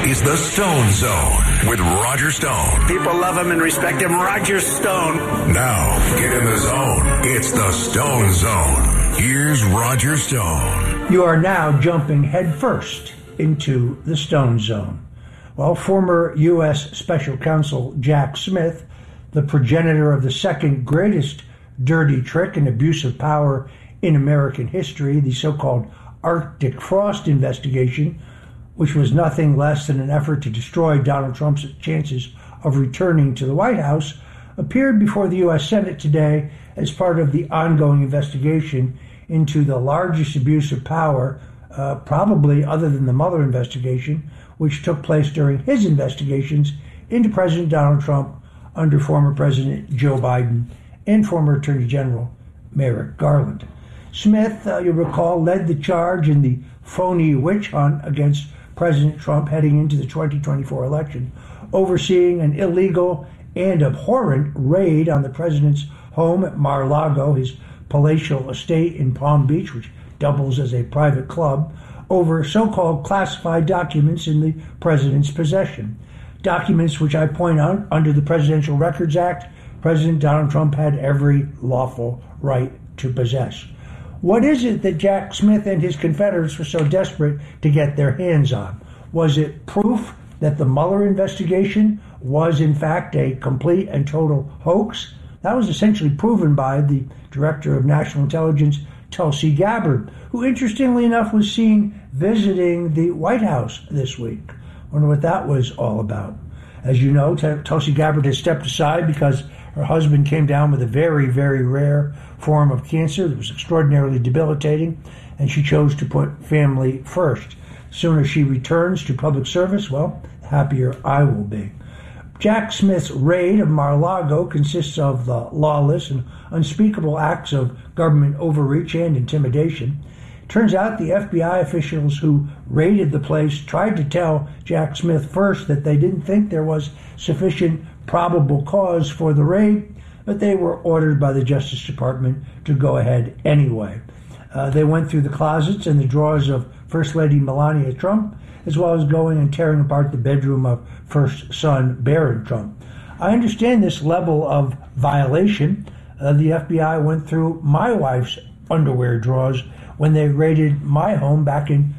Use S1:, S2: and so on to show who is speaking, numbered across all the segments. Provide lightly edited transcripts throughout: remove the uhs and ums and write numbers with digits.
S1: is the Stone Zone with Roger Stone.
S2: People love him and respect him. Roger Stone.
S1: Now, get in the zone. It's the Stone Zone. Here's Roger Stone.
S3: You are now jumping headfirst into the Stone Zone. Well, former U.S. Special Counsel Jack Smith, the progenitor of the second greatest dirty trick and abuse of power in American history, the so-called Arctic Frost investigation, which was nothing less than an effort to destroy Donald Trump's chances of returning to the White House, appeared before the U.S. Senate today as part of the ongoing investigation into the largest abuse of power, probably other than the Mueller investigation, which took place during his investigations into President Donald Trump under former President Joe Biden and former Attorney General Merrick Garland. Smith, you'll recall, led the charge in the phony witch hunt against President Trump heading into the 2024 election, overseeing an illegal and abhorrent raid on the president's home at Mar-a-Lago, his palatial estate in Palm Beach, which doubles as a private club, over so-called classified documents in the president's possession. Documents which I point out, under the Presidential Records Act, President Donald Trump had every lawful right to possess. What is it that Jack Smith and his confederates were so desperate to get their hands on? Was it proof that the Mueller investigation was in fact a complete and total hoax? That was essentially proven by the Director of National Intelligence, Tulsi Gabbard, who interestingly enough was seen visiting the White House this week. I wonder what that was all about. As you know, Tulsi Gabbard has stepped aside because her husband came down with a very, very rare form of cancer that was extraordinarily debilitating, and she chose to put family first. The sooner she returns to public service, well, the happier I will be. Jack Smith's raid of Mar-a-Lago consists of the lawless and unspeakable acts of government overreach and intimidation. Turns out the FBI officials who raided the place tried to tell Jack Smith first that they didn't think there was sufficient probable cause for the raid, but they were ordered by the Justice Department to go ahead anyway. They went through the closets and the drawers of First Lady Melania Trump, as well as going and tearing apart the bedroom of first son Barron Trump. I understand this level of violation. The FBI went through my wife's underwear drawers when they raided my home back in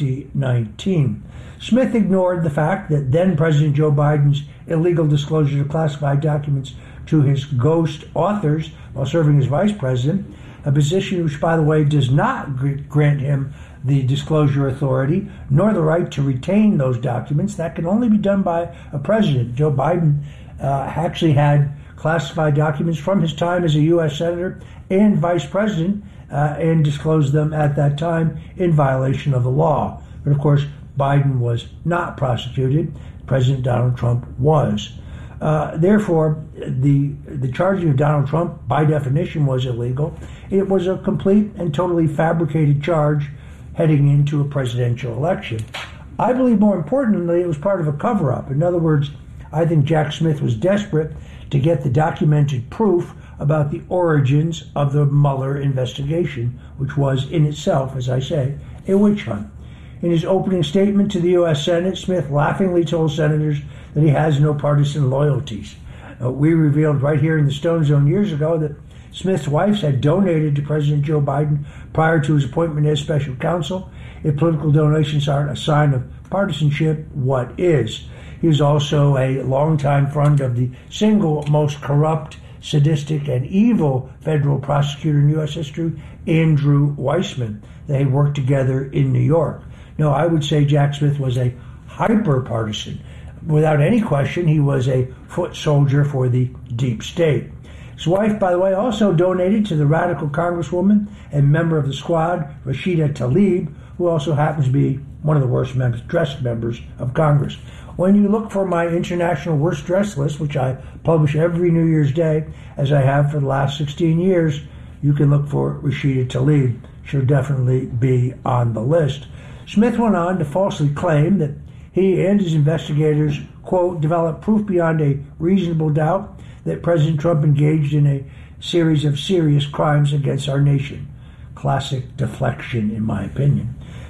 S3: 2019. Smith ignored the fact that then President Joe Biden's illegal disclosure of classified documents to his ghost authors while serving as vice president, a position which, by the way, does not grant him the disclosure authority nor the right to retain those documents. That can only be done by a president. Joe Biden actually had classified documents from his time as a U.S. Senator and vice president and disclosed them at that time in violation of the law. But of course, Biden was not prosecuted. President Donald Trump was. Therefore, the charging of Donald Trump, by definition, was illegal. It was a complete and totally fabricated charge heading into a presidential election. I believe, more importantly, it was part of a cover-up. In other words, I think Jack Smith was desperate to get the documented proof about the origins of the Mueller investigation, which was in itself, as I say, a witch hunt. In his opening statement to the U.S. Senate, Smith laughingly told senators that he has no partisan loyalties. We revealed right here in the Stone Zone years ago that Smith's wife had donated to President Joe Biden prior to his appointment as special counsel. If political donations aren't a sign of partisanship, what is? He was also a longtime friend of the single most corrupt, sadistic, and evil federal prosecutor in U.S. history, Andrew Weissman. They worked together in New York. No, I would say Jack Smith was a hyper-partisan. Without any question, he was a foot soldier for the deep state. His wife, by the way, also donated to the radical congresswoman and member of the squad, Rashida Tlaib, who also happens to be one of the worst dressed members of Congress. When you look for my international worst dressed list, which I publish every New Year's Day, as I have for the last 16 years, you can look for Rashida Tlaib. She'll definitely be on the list. Smith went on to falsely claim that he and his investigators, quote, developed proof beyond a reasonable doubt that President Trump engaged in a series of serious crimes against our nation. Classic deflection, in my opinion.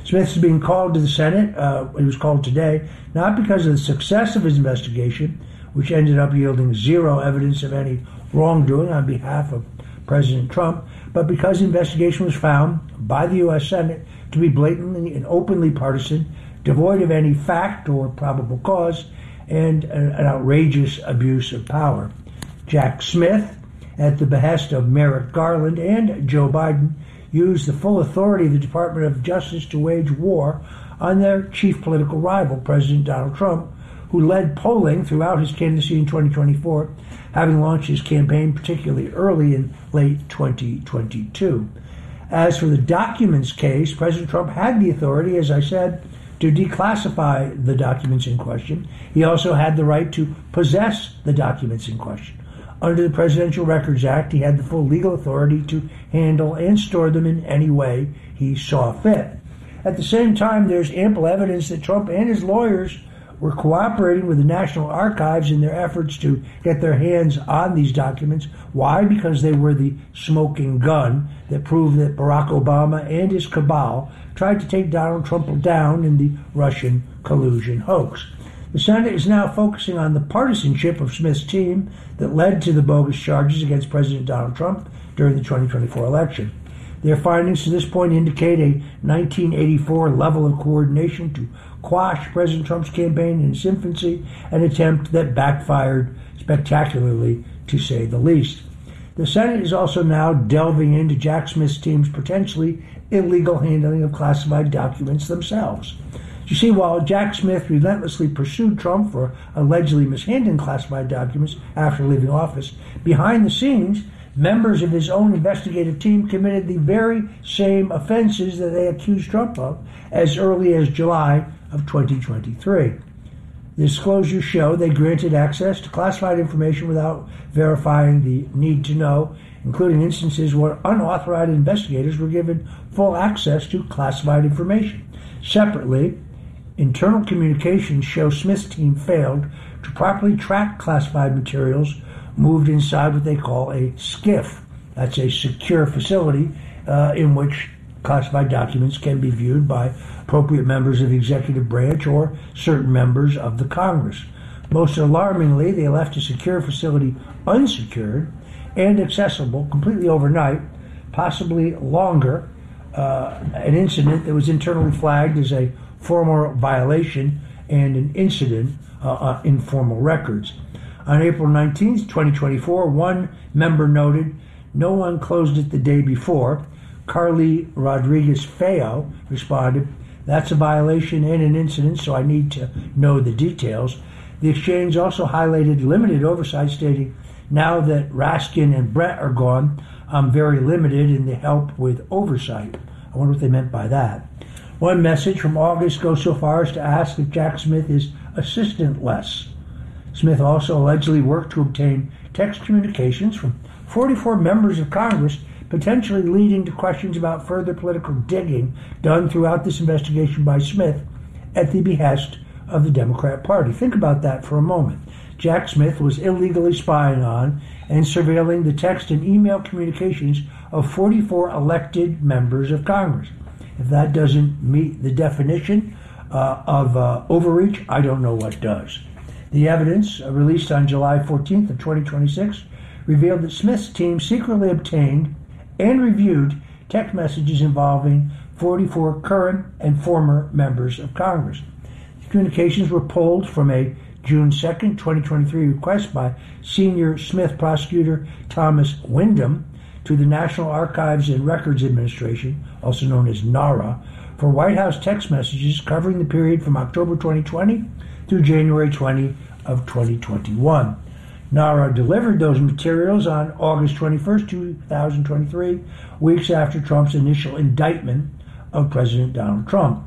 S3: Smith is being called to the Senate. He was called today, not because of the success of his investigation, which ended up yielding zero evidence of any wrongdoing on behalf of President Trump, but because the investigation was found by the U.S. Senate to be blatantly and openly partisan, devoid of any fact or probable cause, and an outrageous abuse of power. Jack Smith, at the behest of Merrick Garland and Joe Biden, used the full authority of the Department of Justice to wage war on their chief political rival, President Donald Trump, who led polling throughout his candidacy in 2024, having launched his campaign particularly early in late 2022. As for the documents case, President Trump had the authority, as I said, to declassify the documents in question. He also had the right to possess the documents in question. Under the Presidential Records Act, he had the full legal authority to handle and store them in any way he saw fit. At the same time, there's ample evidence that Trump and his lawyers were cooperating with the National Archives in their efforts to get their hands on these documents. Why? Because they were the smoking gun that proved that Barack Obama and his cabal tried to take Donald Trump down in the Russian collusion hoax. The Senate is now focusing on the partisanship of Smith's team that led to the bogus charges against President Donald Trump during the 2024 election. Their findings to this point indicate a 1984 level of coordination to quash President Trump's campaign in its infancy, an attempt that backfired spectacularly, to say the least. The Senate is also now delving into Jack Smith's team's potentially illegal handling of classified documents themselves. You see, while Jack Smith relentlessly pursued Trump for allegedly mishandling classified documents after leaving office, behind the scenes, members of his own investigative team committed the very same offenses that they accused Trump of as early as July of 2023. The disclosures show they granted access to classified information without verifying the need to know, including instances where unauthorized investigators were given full access to classified information. Separately, internal communications show Smith's team failed to properly track classified materials moved inside what they call a SCIF. That's a secure facility in which classified documents can be viewed by appropriate members of the executive branch or certain members of the Congress. Most alarmingly, they left a secure facility unsecured and accessible completely overnight, possibly longer, an incident that was internally flagged as a formal violation and an incident in formal records. On April 19, 2024, one member noted, "No one closed it the day before." Carly Rodriguez-Feo responded, "That's a violation and an incident, so I need to know the details." The exchange also highlighted limited oversight, stating, "Now that Raskin and Brett are gone, I'm very limited in the help with oversight." I wonder what they meant by that. One message from August goes so far as to ask if Jack Smith is assistantless. Smith also allegedly worked to obtain text communications from 44 members of Congress, potentially leading to questions about further political digging done throughout this investigation by Smith at the behest of the Democrat Party. Think about that for a moment. Jack Smith was illegally spying on and surveilling the text and email communications of 44 elected members of Congress. If that doesn't meet the definition of overreach, I don't know what does. The evidence, released on July 14th of 2026, revealed that Smith's team secretly obtained and reviewed text messages involving 44 current and former members of Congress. The communications were pulled from a June 2nd, 2023 request by senior Smith prosecutor Thomas Windham to the National Archives and Records Administration, also known as NARA, for White House text messages covering the period from October 2020 through January 20 of 2021. NARA delivered those materials on August 21st, 2023, weeks after Trump's initial indictment of President Donald Trump.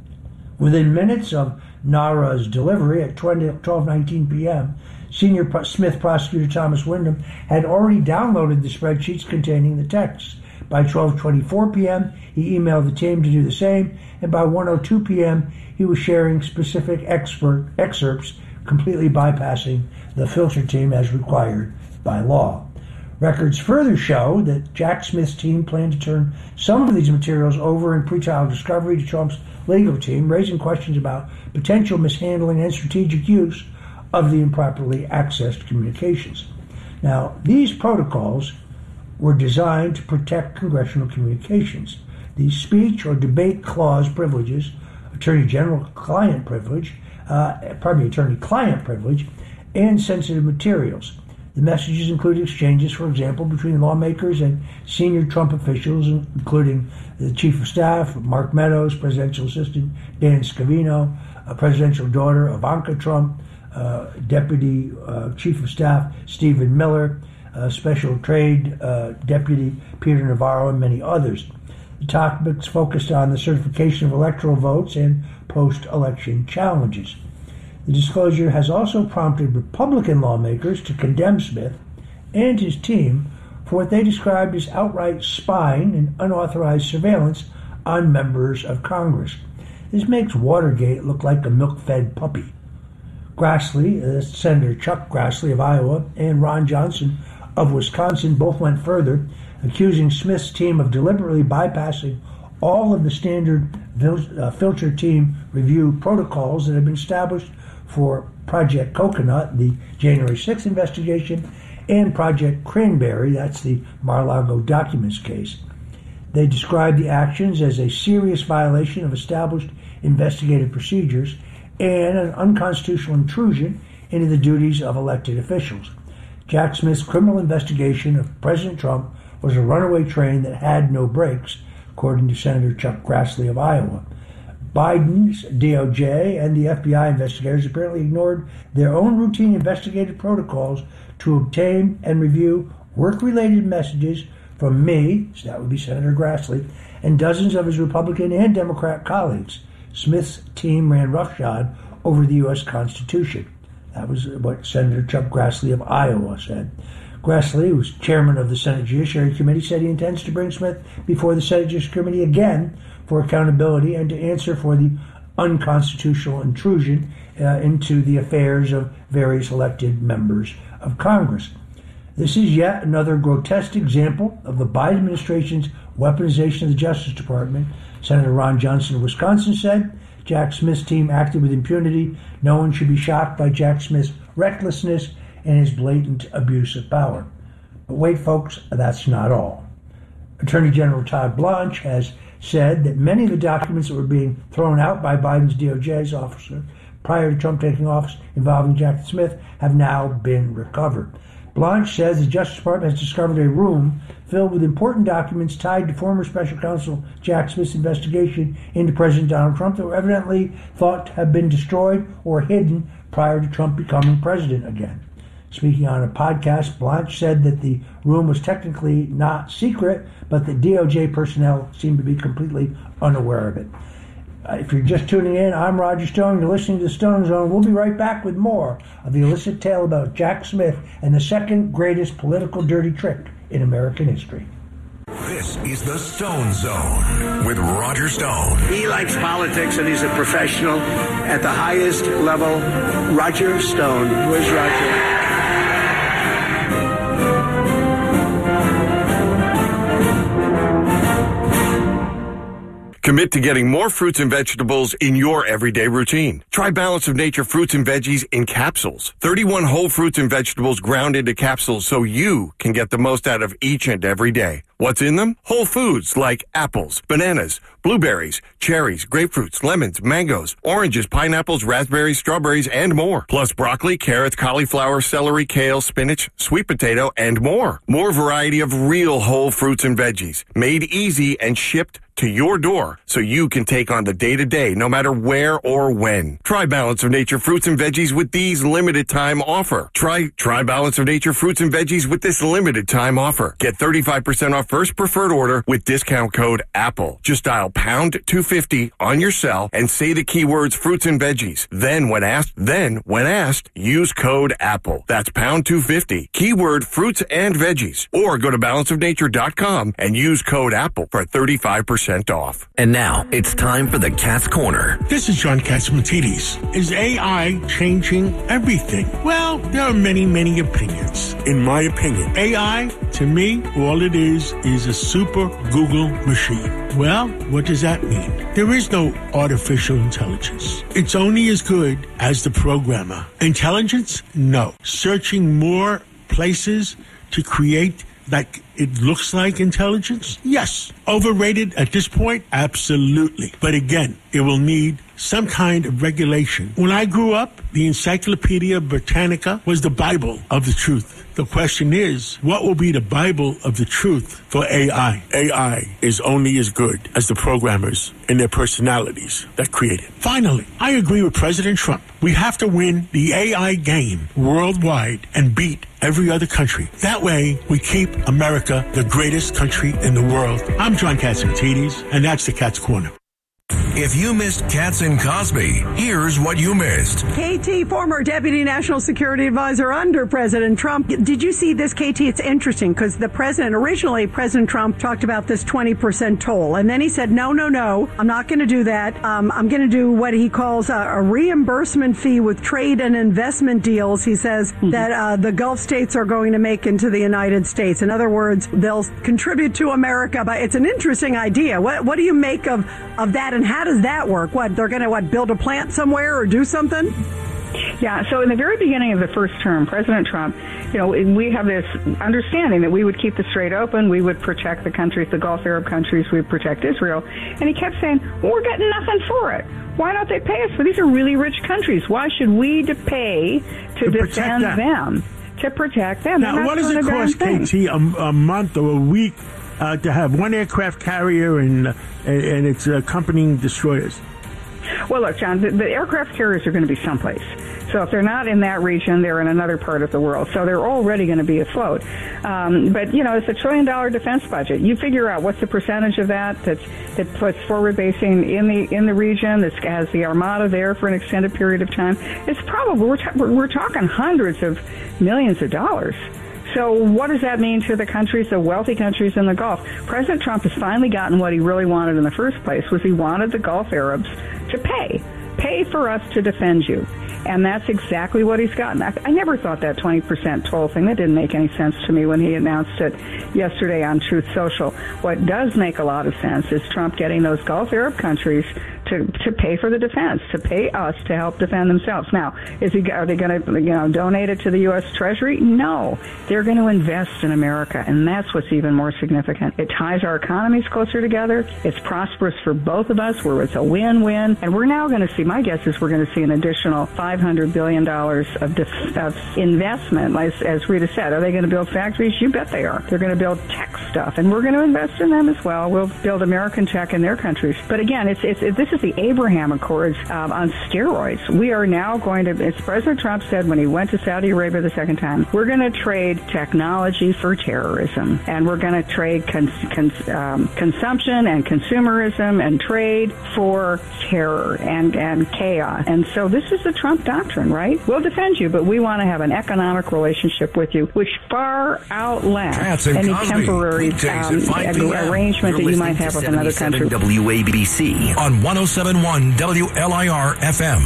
S3: Within minutes of NARA's delivery at 12:19 p.m., senior Smith prosecutor Thomas Windham had already downloaded the spreadsheets containing the texts. By 12:24 p.m., he emailed the team to do the same, and by 1:02 p.m., he was sharing specific excerpts, completely bypassing the filter team as required by law. Records further show that Jack Smith's team planned to turn some of these materials over in pretrial discovery to Trump's legal team, raising questions about potential mishandling and strategic use of the improperly accessed communications. Now, these protocols were designed to protect congressional communications. The speech or debate clause privileges, attorney-client privilege, and sensitive materials. The messages include exchanges, for example, between lawmakers and senior Trump officials, including the Chief of Staff, Mark Meadows, Presidential Assistant Dan Scavino, Presidential Daughter Ivanka Trump, Deputy Chief of Staff Stephen Miller, Special Trade Deputy Peter Navarro, and many others. The topics focused on the certification of electoral votes and post-election challenges. The disclosure has also prompted Republican lawmakers to condemn Smith and his team for what they described as outright spying and unauthorized surveillance on members of Congress. This makes Watergate look like a milk-fed puppy. Grassley, Senator Chuck Grassley of Iowa, and Ron Johnson of Wisconsin both went further, accusing Smith's team of deliberately bypassing all of the standard filter team review protocols that have been established for Project Coconut, the January 6th investigation, and Project Cranberry, that's the Mar-a-Lago documents case. They described the actions as a serious violation of established investigative procedures and an unconstitutional intrusion into the duties of elected officials. Jack Smith's criminal investigation of President Trump was a runaway train that had no brakes, according to Senator Chuck Grassley of Iowa. Biden's DOJ and the FBI investigators apparently ignored their own routine investigative protocols to obtain and review work-related messages from me, so that would be Senator Grassley, and dozens of his Republican and Democrat colleagues. Smith's team ran roughshod over the U.S. Constitution. That was what Senator Chuck Grassley of Iowa said. Grassley, who's chairman of the Senate Judiciary Committee, said he intends to bring Smith before the Senate Judiciary Committee again for accountability and to answer for the unconstitutional intrusion into the affairs of various elected members of Congress. This is yet another grotesque example of the Biden administration's weaponization of the Justice Department. Senator Ron Johnson of Wisconsin said Jack Smith's team acted with impunity. No one should be shocked by Jack Smith's recklessness and his blatant abuse of power. But wait, folks, that's not all. Attorney General Todd Blanche has said that many of the documents that were being thrown out by Biden's DOJ's officer prior to Trump taking office involving Jack Smith have now been recovered. Blanche says the Justice Department has discovered a room filled with important documents tied to former Special Counsel Jack Smith's investigation into President Donald Trump that were evidently thought to have been destroyed or hidden prior to Trump becoming president again. Speaking on a podcast, Blanche said that the room was technically not secret, but that DOJ personnel seemed to be completely unaware of it. If you're just tuning in, I'm Roger Stone. You're listening to the Stone Zone. We'll be right back with more of the illicit tale about Jack Smith and the second greatest political dirty trick in American history.
S1: This is the Stone Zone with Roger Stone.
S2: He likes politics and he's a professional at the highest level. Roger Stone. Where's Roger?
S4: Commit to getting more fruits and vegetables in your everyday routine. Try Balance of Nature fruits and veggies in capsules. 31 whole fruits and vegetables ground into capsules so you can get the most out of each and every day. What's in them? Whole foods like apples, bananas, blueberries, cherries, grapefruits, lemons, mangoes, oranges, pineapples, raspberries, strawberries, and more. Plus broccoli, carrots, cauliflower, celery, kale, spinach, sweet potato, and more. More variety of real whole fruits and veggies, made easy and shipped to your door so you can take on the day-to-day no matter where or when. Try Balance of Nature fruits and veggies with these limited time offer. Try Balance of Nature fruits and veggies with this limited time offer. Get 35% off first preferred order with discount code APPLE. Just dial pound 250 on your cell and say the keywords fruits and veggies. Then when asked, use code APPLE. That's pound 250, keyword fruits and veggies. Or go to balanceofnature.com and use code APPLE for 35% off.
S5: And now it's time for the Cat's Corner.
S6: This is John Catsimatidis. Is AI changing everything? Well, there are many, many opinions. In my opinion, AI, to me, all it is a super Google machine. Well, what does that mean? There is no artificial intelligence. It's only as good as the programmer. Intelligence? No. Searching more places to create like it looks like intelligence? Yes. Overrated at this point? Absolutely. But again, it will need some kind of regulation. When I grew up, the Encyclopedia Britannica was the Bible of the truth. The question is, what will be the Bible of the truth for AI? AI is only as good as the programmers and their personalities that create it. Finally, I agree with President Trump. We have to win the AI game worldwide and beat every other country. That way, we keep America the greatest country in the world. I'm John Catsimatidis, and that's the Cat's Corner.
S1: If you missed Katz and Cosby, here's what you missed.
S7: KT, former Deputy National Security Advisor under President Trump. Did you see this, KT? It's interesting because originally President Trump talked about this 20% toll. And then he said, no, I'm not going to do that. I'm going to do what he calls a reimbursement fee with trade and investment deals. He says that the Gulf states are going to make into the United States. In other words, they'll contribute to America. But it's an interesting idea. What do you make of that, and how does that work? What, they're going to build a plant somewhere or do something?
S8: Yeah, so in the very beginning of the first term, President Trump, we have this understanding that we would keep the Strait open, we would protect the countries, the Gulf Arab countries, we would protect Israel. And he kept saying, well, we're getting nothing for it. Why don't they pay us? Well, these are really rich countries. Why should we pay to defend them? To protect them.
S6: Now, what does it cost, KT, a month or a week to have one aircraft carrier and its accompanying destroyers?
S8: Well, look, John, the aircraft carriers are going to be someplace. So if they're not in that region, they're in another part of the world. So they're already going to be afloat. But, it's $1 trillion defense budget. You figure out what's the percentage of that puts forward basing in the region, that has the Armada there for an extended period of time. It's probably, we're talking hundreds of millions of dollars. So what does that mean to the countries, the wealthy countries in the Gulf? President Trump has finally gotten what he really wanted in the first place, was he wanted the Gulf Arabs to pay for us to defend you. And that's exactly what he's gotten. I never thought that 20% toll thing, that didn't make any sense to me when he announced it yesterday on Truth Social. What does make a lot of sense is Trump getting those Gulf Arab countries to pay for the defense, to pay us to help defend themselves. Now, are they going to donate it to the U.S. Treasury? No. They're going to invest in America, and that's what's even more significant. It ties our economies closer together. It's prosperous for both of us, where it's a win-win. And we're now going to see, my guess is we're going to see an additional $500 billion of investment. As Rita said, are they going to build factories? You bet they are. They're going to build tech stuff, and we're going to invest in them as well. We'll build American tech in their countries. But again, this is the Abraham Accords on steroids. We are now going to, as President Trump said when he went to Saudi Arabia the second time, we're going to trade technology for terrorism, and we're going to trade consumption and consumerism and trade for terror and chaos. And so this is the Trump doctrine, right? We'll defend you, but we want to have an economic relationship with you, which far outlasts any temporary arrangement that you might have with another country.
S5: WABC
S1: On 107.1 WLIR FM.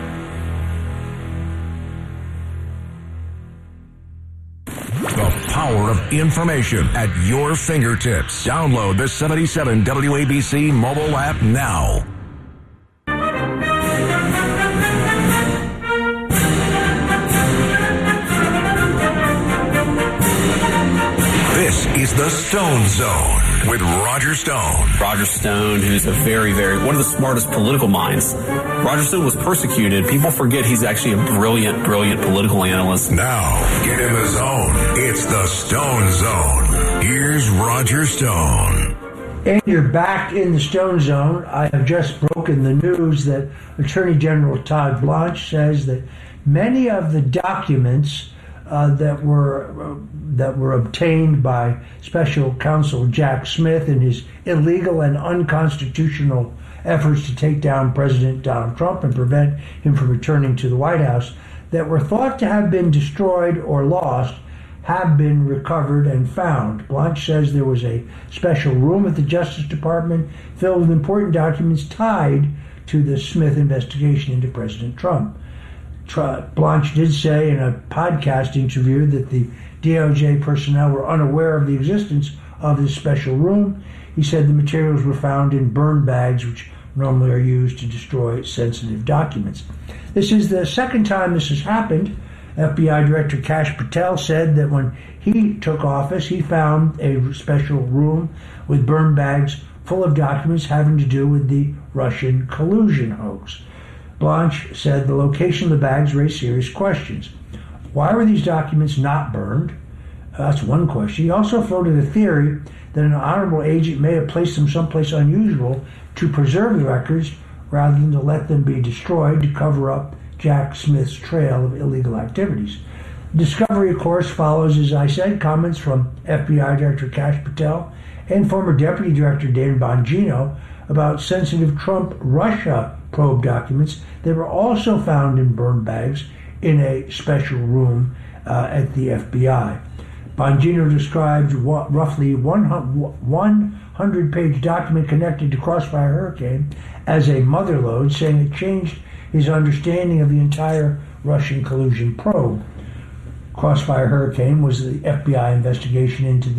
S1: The power of information at your fingertips. Download the 77 WABC mobile app now. This is the Stone Zone with Roger Stone.
S9: Roger Stone, who's a very, one of the smartest political minds. Roger Stone was persecuted. People forget he's actually a brilliant political analyst.
S1: Now, get in the zone. It's the Stone Zone. Here's Roger Stone.
S3: And you're back in the Stone Zone. I have just broken the news that Attorney General Todd Blanche says that many of the documents that were obtained by Special Counsel Jack Smith in his illegal and unconstitutional efforts to take down President Donald Trump and prevent him from returning to the White House, that were thought to have been destroyed or lost, have been recovered and found. Blanche says there was a special room at the Justice Department filled with important documents tied to the Smith investigation into President Trump. Blanche did say in a podcast interview that the DOJ personnel were unaware of the existence of this special room. He said the materials were found in burn bags, which normally are used to destroy sensitive documents. This is the second time this has happened. FBI Director Kash Patel said that when he took office, he found a special room with burn bags full of documents having to do with the Russian collusion hoax. Blanche said the location of the bags raised serious questions. Why were these documents not burned? That's one question. He also floated a theory that an honorable agent may have placed them someplace unusual to preserve the records rather than to let them be destroyed to cover up Jack Smith's trail of illegal activities. The discovery, of course, follows, as I said, comments from FBI Director Kash Patel and former Deputy Director Dan Bongino about sensitive Trump-Russia probe documents that were also found in burn bags in a special room at the FBI. Bongino described roughly 100-page document connected to Crossfire Hurricane as a motherlode, saying it changed his understanding of the entire Russian collusion probe. Crossfire Hurricane was the FBI investigation into the